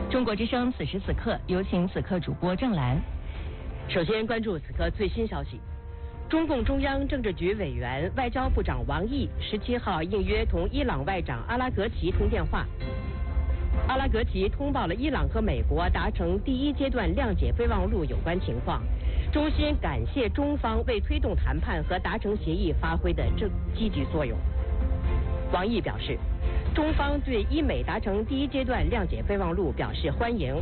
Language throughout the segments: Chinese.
中国之声此时此刻，有请此刻主播郑兰。 首先关注此刻最新消息。中共中央政治局委员、外交部长王毅17号应约同伊朗外长阿拉格齐通电话。阿拉格齐通报了伊朗和美国达成第一阶段谅解备忘录有关情况，衷心感谢中方为推动谈判和达成协议发挥的积极作用。王毅表示，中方对伊美达成第一阶段谅解备忘录表示欢迎。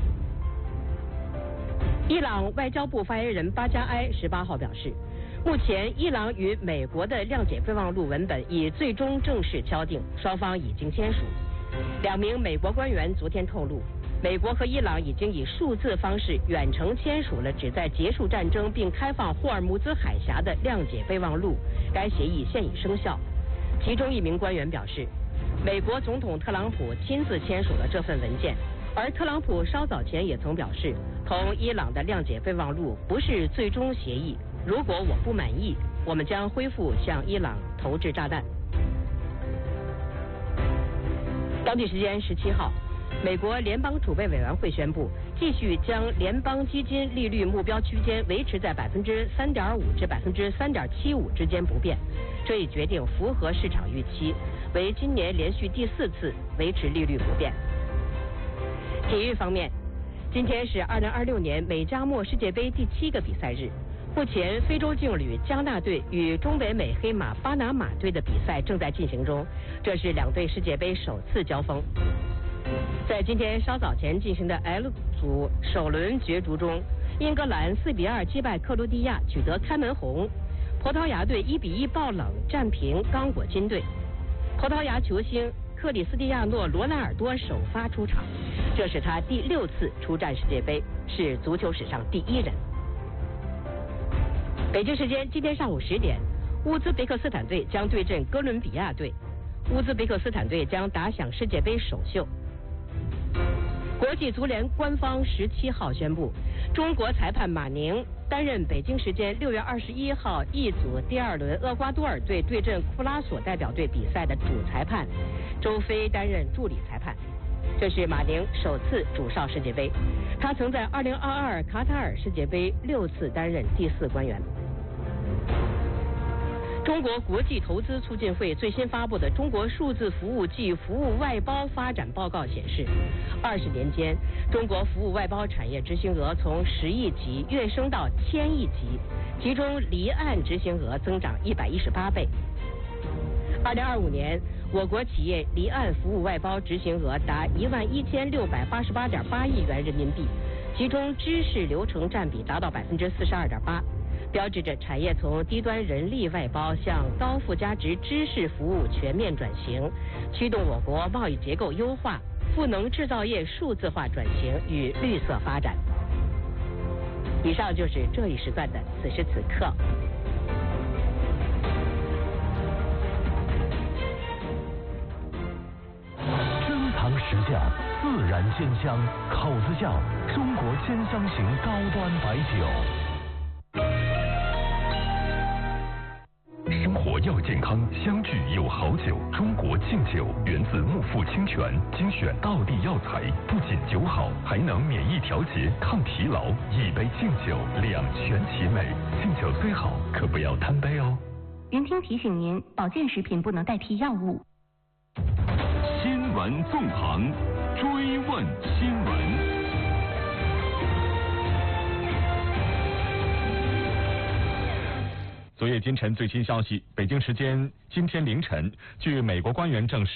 伊朗外交部发言人巴加埃18号表示，目前伊朗与美国的谅解备忘录文本已最终正式敲定，双方已经签署。2名美国官员昨天透露，美国和伊朗已经以数字方式远程签署了旨在结束战争并开放霍尔木兹海峡的谅解备忘录，该协议现已生效。其中1名官员表示，美国总统特朗普亲自签署了这份文件，而特朗普稍早前也曾表示，同伊朗的谅解备忘录不是最终协议，如果我不满意，我们将恢复向伊朗投掷炸弹。当地时间17号，美国联邦储备委员会宣布，继续将联邦基金利率目标区间维持在3.5%至3.75%之间不变。这一决定符合市场预期，为今年连续第4次维持利率不变。体育方面，今天是2026年美加墨世界杯第7个比赛日。目前，非洲劲旅加纳队与中北美黑马巴拿马队的比赛正在进行中，这是2队世界杯首次交锋。在今天稍早前进行的 L 组首轮角逐中，英格兰4比2击败克罗地亚，取得开门红。葡萄牙队1比1爆冷战平刚果金队。葡萄牙球星克里斯蒂亚诺·罗纳尔多首发出场，这是他第6次出战世界杯，是足球史上第1人。北京时间今天上午10点，乌兹别克斯坦队将对阵哥伦比亚队，乌兹别克斯坦队将打响世界杯首秀。国际足联官方17号宣布，中国裁判马宁担任北京时间6月21号一组第2轮厄瓜多尔队对阵库拉索代表队比赛的主裁判，周飞担任助理裁判。这是马宁首次主哨世界杯，他曾在2022卡塔尔世界杯6次担任第4官员。中国国际投资促进会最新发布的《中国数字服务暨服务外包发展报告》显示，20年间，中国服务外包产业执行额从10亿级跃升到1000亿级，其中离岸执行额增长118倍。2025年，我国企业离岸服务外包执行额达11688.8亿元人民币，其中知识流程占比达到42.8%。标志着产业从低端人力外包向高附加值知识服务全面转型，驱动我国贸易结构优化、赋能制造业数字化转型与绿色发展。以上就是这一时段的此时此刻。 珍藏实价，自然鲜香，口子窖中国鲜香型高端白酒。生活要健康，相聚有好酒。中国敬酒源自木富清泉，精选道地药材，不仅酒好，还能免疫调节、抗疲劳。一杯敬酒，两全其美。敬酒虽好，可不要贪杯哦。 云听提醒您，保健食品不能代替药物。 新闻纵横，追问新闻。 昨夜今晨最新消息，北京时间今天凌晨，据美国官员证实。